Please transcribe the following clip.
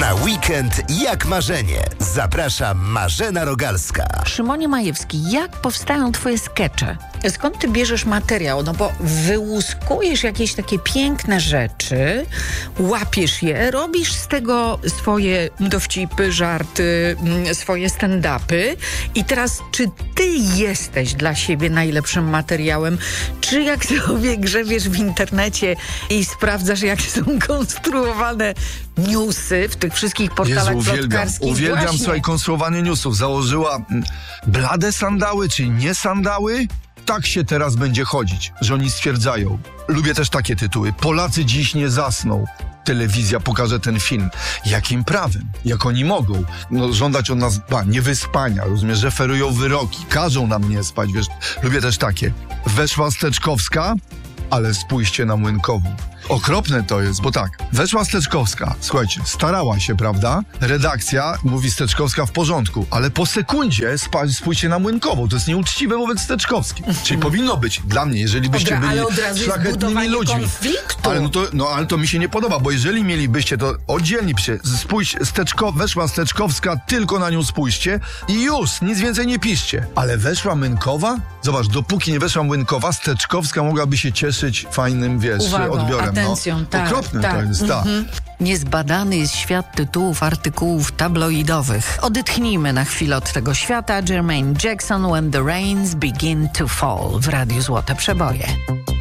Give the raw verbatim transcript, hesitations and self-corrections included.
Na weekend jak marzenie. Zaprasza Marzena Rogalska. Szymonie Majewski, jak powstają twoje skecze? Skąd ty bierzesz materiał? No bo wyłuskujesz jakieś takie piękne rzeczy, łapiesz je, robisz z tego swoje dowcipy, żarty, swoje stand-upy i teraz czy ty jesteś dla siebie najlepszym materiałem, czy jak sobie grzebiesz w internecie i sprawdzasz, jak są konstruowane newsy w tych wszystkich portalach Jezu, uwielbiam, plotkarskich? uwielbiam, Właśnie. słuchaj, konstruowanie newsów. Założyła blade sandały, czy nie sandały? Tak się teraz będzie chodzić, że oni stwierdzają. Lubię też takie tytuły. Polacy dziś nie zasną. Telewizja pokaże ten film. Jakim prawem? Jak oni mogą? No, żądać od nas ba, niewyspania. Rozumiesz, że ferują wyroki. Każą nam nie spać, wiesz. Lubię też takie. Weszła Steczkowska, ale spójrzcie na Młynkową. Okropne to jest, bo tak, weszła Steczkowska, słuchajcie, starała się, prawda? Redakcja mówi Steczkowska w porządku, ale po sekundzie spa- spójrzcie na Młynkową. To jest nieuczciwe wobec Steczkowskiej. Czyli powinno być, dla mnie, jeżeli byście Dobra, byli ale od razu szlachetnymi ludźmi. Konfliktu. Ale no to, no ale to mi się nie podoba, bo jeżeli mielibyście to oddzielnie, piszcie, spójrz, Steczko, weszła Steczkowska, tylko na nią spójrzcie i już, nic więcej nie piszcie. Ale weszła Młynkowa? Zobacz, dopóki nie weszła Młynkowa, Steczkowska mogłaby się cieszyć fajnym, wiesz, Uwagą, odbiorem. atencją, no. tak, Okropne tak. to jest, tak. Mhm. Niezbadany jest świat tytułów artykułów tabloidowych. Odetchnijmy na chwilę od tego świata. Jermaine Jackson, When the Rains Begin to Fall w Radiu Złote Przeboje.